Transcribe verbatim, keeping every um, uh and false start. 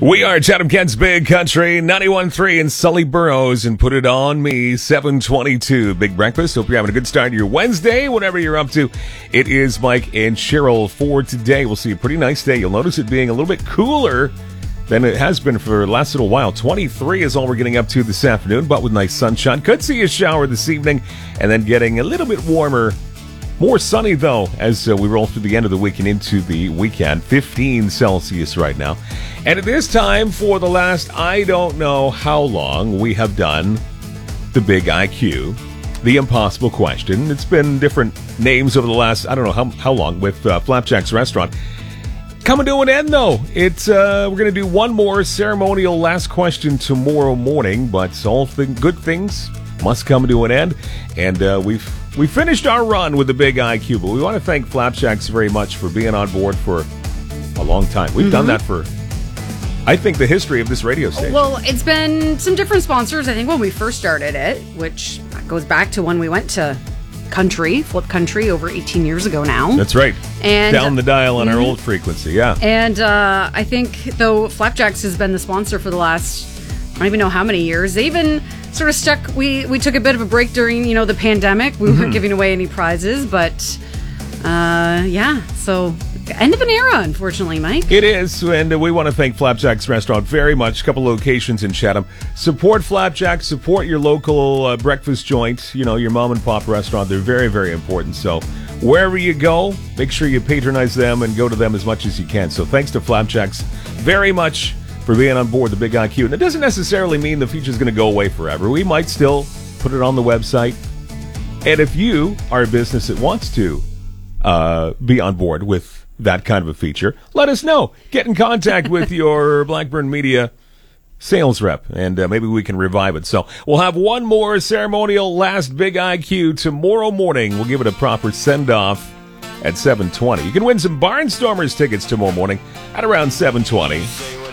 We are Chatham Kent's Big Country, ninety-one point three in Sully Burrows, and Put It On Me, seven twenty-two. Big breakfast. Hope you're having a good start to your Wednesday, whatever you're up to. It is Mike and Cheryl for today. We'll see a pretty nice day. You'll notice it being a little bit cooler than it has been for the last little while. twenty-three is all we're getting up to this afternoon, but with nice sunshine. Could see a shower this evening, and then getting a little bit warmer. More sunny, though, as uh, we roll through the end of the week and into the weekend. fifteen Celsius right now. And it is time for the last, I don't know how long, we have done the Big I Q, the impossible question. It's been different names over the last, I don't know how, how long, with uh, Flapjack's Restaurant. Coming to an end, though. It's uh, we're going to do one more ceremonial last question tomorrow morning, but all th- good things must come to an end. And uh, we've we finished our run with the Big I Q, but we want to thank Flapjacks very much for being on board for a long time. We've mm-hmm. done that for, I think, the history of this radio station. Well, it's been some different sponsors, I think, when we first started it, which goes back to when we went to Country, Flip Country, over eighteen years ago now. That's right. And down the dial on mm-hmm. our old frequency, yeah. And uh, I think, though, Flapjacks has been the sponsor for the last, I don't even know how many years. They even sort of stuck, we, we took a bit of a break during, you know, the pandemic. We mm-hmm. weren't giving away any prizes, but uh, yeah, so end of an era, unfortunately, Mike. It is, and we want to thank Flapjack's Restaurant very much. A couple locations in Chatham. Support Flapjack, support your local uh, breakfast joint, you know, your mom and pop restaurant. They're very, very important. So wherever you go, make sure you patronize them and go to them as much as you can. So thanks to Flapjacks very much for being on board the Big I Q. And it doesn't necessarily mean the feature's going to go away forever. We might still put it on the website. And if you are a business that wants to uh, be on board with that kind of a feature, let us know. Get in contact with your Blackburn Media sales rep, and uh, maybe we can revive it. So we'll have one more ceremonial last Big I Q tomorrow morning. We'll give it a proper send-off at seven twenty. You can win some Barnstormers tickets tomorrow morning at around seven twenty.